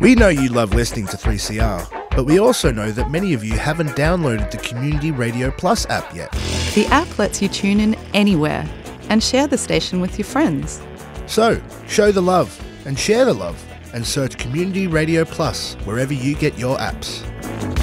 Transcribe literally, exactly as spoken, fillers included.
We know you love listening to three C R, but we also know that many of you haven't downloaded the Community Radio Plus app yet. The app lets you tune in anywhere and share the station with your friends. So, show the love and share the love and search Community Radio Plus wherever you get your apps.